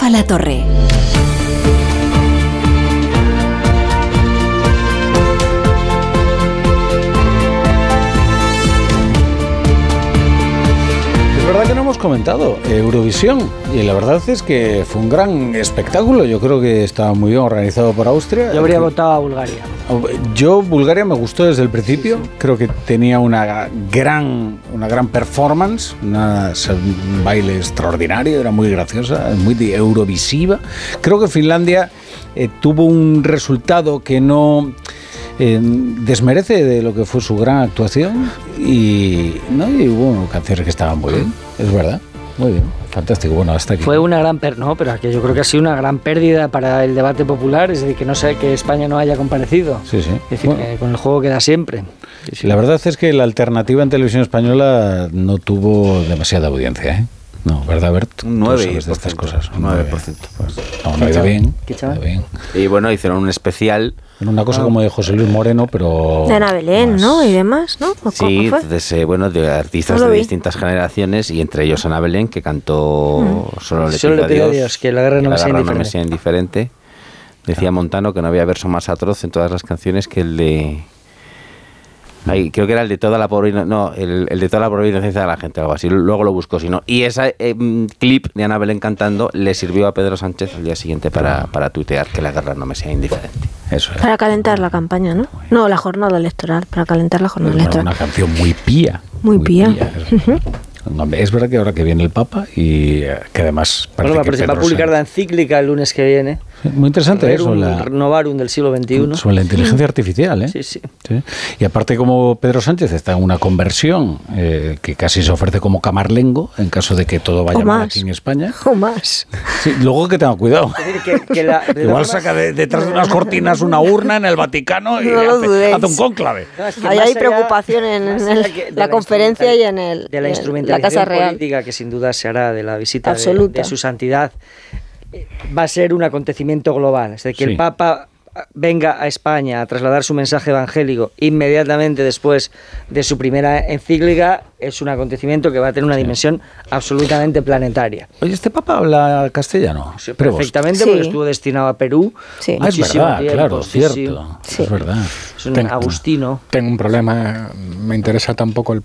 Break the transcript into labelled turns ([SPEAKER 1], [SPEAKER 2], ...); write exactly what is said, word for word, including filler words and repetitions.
[SPEAKER 1] Rafa La Torre.
[SPEAKER 2] Es verdad que no hemos comentado Eurovisión y la verdad es que fue un gran espectáculo. Yo creo que estaba muy bien organizado por Austria.
[SPEAKER 3] Yo habría votado a Bulgaria.
[SPEAKER 2] Yo Bulgaria me gustó desde el principio. Creo que tenía una gran, una gran performance, una, un baile extraordinario, era muy graciosa, muy eurovisiva. Creo que Finlandia eh, tuvo un resultado que no Eh, desmerece de lo que fue su gran actuación y, ¿no? y hubo canciones que estaban muy bien, es verdad, muy bien, fantástico. Bueno, hasta aquí.
[SPEAKER 3] Fue una gran pérdida, no, pero que yo creo que ha sido una gran pérdida para el debate popular, es decir, que no sé que España no haya comparecido.
[SPEAKER 2] Sí, sí.
[SPEAKER 3] Es decir,
[SPEAKER 2] bueno,
[SPEAKER 3] que con el juego queda siempre. Sí, sí.
[SPEAKER 2] La verdad es que la alternativa en televisión española no tuvo demasiada audiencia, ¿eh? No, ¿verdad, Bert?
[SPEAKER 4] Un nueve
[SPEAKER 2] de estas cosas.
[SPEAKER 4] Un nueve por ciento.
[SPEAKER 2] Pues, no, no ha ido bien.
[SPEAKER 3] ¿Qué chaval?
[SPEAKER 2] bien.
[SPEAKER 4] Y bueno, hicieron un especial.
[SPEAKER 2] Una cosa ah. como de José Luis Moreno, pero...
[SPEAKER 5] De Ana Belén, más... ¿no? Y demás, ¿no?
[SPEAKER 4] Sí, entonces, eh, bueno, de artistas de distintas generaciones y entre ellos Ana Belén, que cantó mm. Solo le pido,
[SPEAKER 3] Solo le pido
[SPEAKER 4] a
[SPEAKER 3] Dios, Dios que la guerra, no,
[SPEAKER 4] que
[SPEAKER 3] me,
[SPEAKER 4] la
[SPEAKER 3] sea
[SPEAKER 4] guerra no me sea indiferente. Decía Montano que no había verso más atroz en todas las canciones que el de... Ay, creo que era el de toda la pobre no el, el de toda la pobre inocencia de la gente, algo así. Luego lo busco, si no. Y ese eh, clip de Ana Belén cantando le sirvió a Pedro Sánchez al día siguiente para, para tuitear que la guerra no me sea indiferente.
[SPEAKER 2] Eso es.
[SPEAKER 5] Para calentar la campaña, ¿no? No, la jornada electoral, para calentar la jornada
[SPEAKER 2] una,
[SPEAKER 5] electoral.
[SPEAKER 2] Una canción muy pía.
[SPEAKER 5] Muy, muy pía. pía.
[SPEAKER 2] Uh-huh. Es verdad que ahora que viene el Papa y que además
[SPEAKER 3] bueno, va, que va a publicar la encíclica el lunes que viene.
[SPEAKER 2] Muy interesante eso.
[SPEAKER 3] La Novarum del siglo veintiuno.
[SPEAKER 2] Sobre la inteligencia artificial, ¿eh?
[SPEAKER 3] Sí, sí,
[SPEAKER 2] sí. Y aparte, como Pedro Sánchez está en una conversión eh, que casi se ofrece como camarlengo en caso de que todo vaya mal aquí en España.
[SPEAKER 5] O más.
[SPEAKER 2] Sí, luego que tenga cuidado.
[SPEAKER 3] Es decir, que, que la, de
[SPEAKER 2] Igual saca de, detrás de unas cortinas una urna en el Vaticano y
[SPEAKER 5] no
[SPEAKER 2] hace, hace un cónclave.
[SPEAKER 5] No, es que Ahí hay allá, preocupación en, en el, la, la conferencia y en el,
[SPEAKER 3] de la,
[SPEAKER 5] la Casa Real.
[SPEAKER 3] Política que sin duda se hará de la visita de, de su santidad. Va a ser un acontecimiento global, es decir, que sí. el Papa venga a España a trasladar su mensaje evangélico inmediatamente después de su primera encíclica es un acontecimiento que va a tener una sí. dimensión absolutamente planetaria.
[SPEAKER 2] Oye, ¿este Papa habla castellano?
[SPEAKER 3] Sí, perfectamente, sí. porque estuvo destinado a Perú.
[SPEAKER 2] Sí. Ah, es verdad, tiempo. claro,
[SPEAKER 3] sí,
[SPEAKER 2] cierto,
[SPEAKER 5] sí.
[SPEAKER 2] es verdad.
[SPEAKER 3] Es un
[SPEAKER 6] tengo,
[SPEAKER 3] agustino.
[SPEAKER 6] Tengo un problema, me interesa tan poco el,